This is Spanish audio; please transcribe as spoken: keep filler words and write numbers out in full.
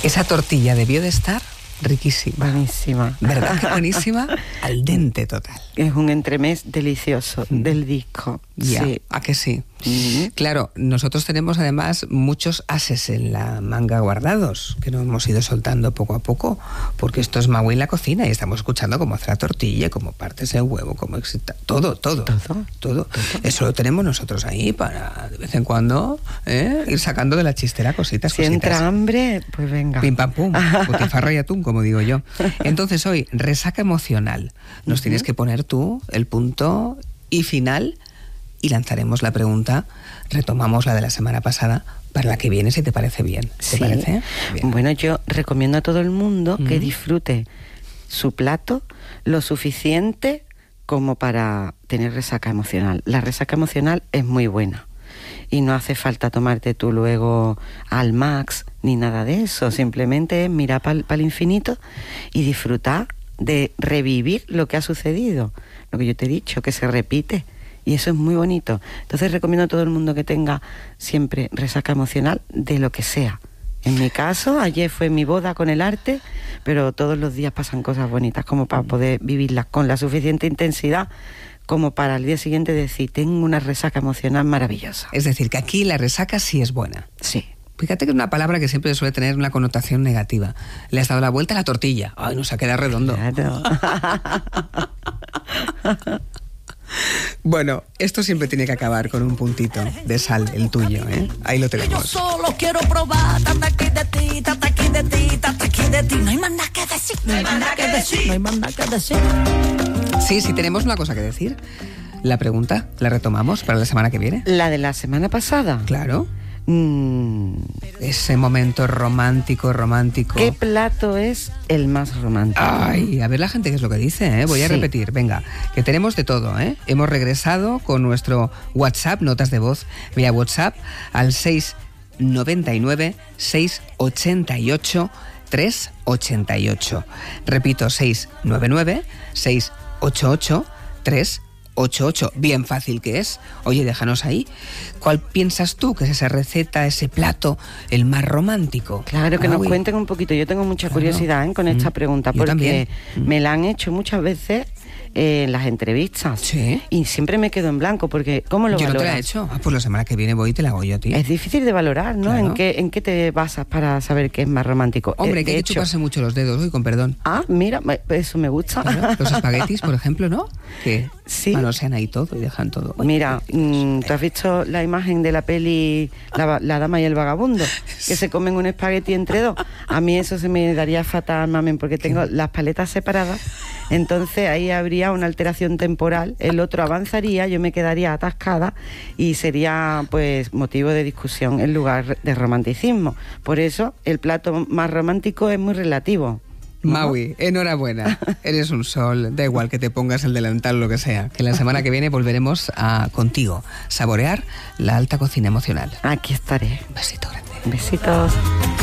Esa tortilla debió de estar riquísima. Buenísima. ¿Verdad que buenísima? Al dente total. Es un entremés delicioso mm. del disco. Ya, sí. ¿a que sí? Mm. Claro, nosotros tenemos además muchos ases en la manga guardados, que nos hemos ido soltando poco a poco, porque esto es Maui en la cocina y estamos escuchando cómo hacer la tortilla, cómo partes el huevo, cómo excita, todo, todo, todo, todo, todo. Eso lo tenemos nosotros ahí para de vez en cuando ¿eh? ir sacando de la chistera cositas, si cositas. entra hambre, pues venga. Pim pam pum, butifarra y atún, como digo yo. Entonces hoy, resaca emocional. Nos uh-huh. tienes que poner tú el punto y final y lanzaremos la pregunta, retomamos la de la semana pasada, para la que viene, si te parece bien. ¿Te sí. parece? Bien. Bueno, yo recomiendo a todo el mundo uh-huh. que disfrute su plato lo suficiente como para tener resaca emocional. La resaca emocional es muy buena y no hace falta tomarte tú luego al max ni nada de eso, simplemente es mirar para el infinito y disfrutar de revivir lo que ha sucedido, lo que yo te he dicho, que se repite. Y eso es muy bonito. Entonces recomiendo a todo el mundo que tenga siempre resaca emocional de lo que sea. En mi caso, ayer fue mi boda con el arte, pero todos los días pasan cosas bonitas como para poder vivirlas con la suficiente intensidad como para al día siguiente decir, tengo una resaca emocional maravillosa. Es decir, que aquí la resaca sí es buena. Sí. Fíjate que es una palabra que siempre suele tener una connotación negativa. Le has dado la vuelta a la tortilla. Ay, nos ha quedado redondo. Claro. Bueno, esto siempre tiene que acabar con un puntito de sal, el tuyo, ¿eh? Ahí lo tenemos. Yo solo quiero probar, tata aquí de ti, tata aquí de ti, tata aquí de ti. No hay más nada que decir, no hay más nada que decir, no hay más nada que decir. Sí, sí, tenemos una cosa que decir. La pregunta, ¿la retomamos para la semana que viene? ¿La de la semana pasada? Claro. Mm. Ese momento romántico, romántico. ¿Qué plato es el más romántico? Ay, a ver la gente qué es lo que dice, ¿eh? Voy a sí. repetir, venga, que tenemos de todo, ¿eh? Hemos regresado con nuestro WhatsApp, notas de voz, vía WhatsApp, al seis noventa y nueve, seiscientos ochenta y ocho, trescientos ochenta y ocho. Repito, seis noventa y nueve, seiscientos ochenta y ocho, trescientos ochenta y ocho. Bien fácil que es. Oye, déjanos ahí. ¿Cuál piensas tú que es esa receta, ese plato, el más romántico? Claro, que ah, nos uy. cuenten un poquito. Yo tengo mucha Claro. curiosidad ¿eh? con esta mm. pregunta, Yo porque también. me la han hecho muchas veces en las entrevistas. Sí. Y siempre me quedo en blanco, porque ¿cómo lo Yo no valoras? te la he hecho. Ah, pues la semana que viene voy y te la hago yo a ti. Es difícil de valorar, ¿no? Claro. ¿En qué, ¿En qué te basas para saber qué es más romántico? Hombre, Eh, que hay de que hecho- chuparse mucho los dedos, hoy con perdón. Ah, mira, eso me gusta. Claro, los espaguetis, por ejemplo, ¿no? Que Sí. manosean ahí todo y dejan todo. Mira, mm, ¿tú has visto la imagen de la peli la, la dama y el vagabundo? Que se comen un espagueti entre dos. A mí eso se me daría fatal, mamen, porque tengo las paletas separadas. Entonces ahí habría una alteración temporal. El otro avanzaría, yo me quedaría atascada y sería pues motivo de discusión en lugar de romanticismo. Por eso el plato más romántico es muy relativo. ¿no? Maui, enhorabuena. Eres un sol. Da igual que te pongas el delantal o lo que sea. Que la semana que viene volveremos a contigo saborear la alta cocina emocional. Aquí estaré. Un besito grande. Besitos.